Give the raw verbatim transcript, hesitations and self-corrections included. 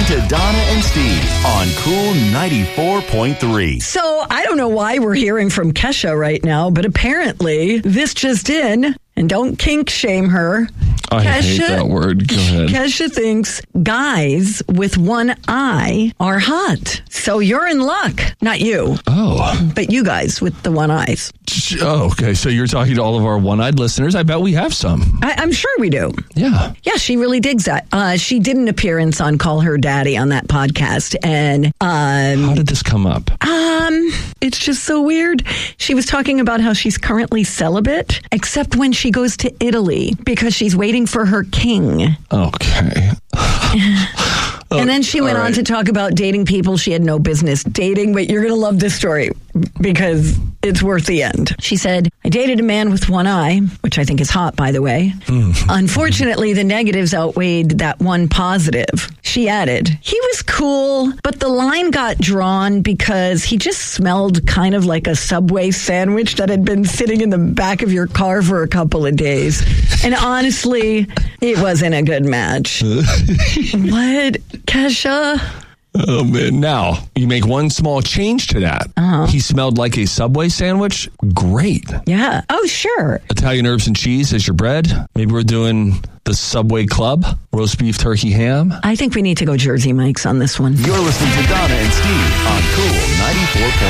to Donna and Steve on Cool ninety-four point three. So I don't know why we're hearing from Kesha right now, but apparently this just in, and don't kink shame her. I Kesha, hate that word. Go ahead. Kesha thinks guys with one eye are hot. So you're in luck. Not you. Oh. But you guys with the one eyes. Oh, okay. So you're talking to all of our one-eyed listeners. I bet we have some. I, I'm sure we do. Yeah. Yeah, she really digs that. Uh, she did an appearance on Call Her Daddy on that podcast. And um, how did this come up? Um, it's just so weird. She was talking about how she's currently celibate, except when she goes to Italy because she's waiting for her king. Okay. And then she went All right. on to talk about dating people she had no business dating. But you're going to love this story because it's worth the end. She said, I dated a man with one eye, which I think is hot, by the way. Mm. Unfortunately, the negatives outweighed that one positive. She added, he was cool, but the line got drawn because he just smelled kind of like a Subway sandwich that had been sitting in the back of your car for a couple of days. And honestly, it wasn't a good match. What? Kesha? Oh, man. Now, you make one small change to that. Uh-huh. He smelled like a Subway sandwich. Great. Yeah. Oh, sure. Italian herbs and cheese as your bread. Maybe we're doing the Subway Club, roast beef, turkey, ham. I think we need to go Jersey Mike's on this one. You're listening to Donna and Steve on Cool ninety-four point three.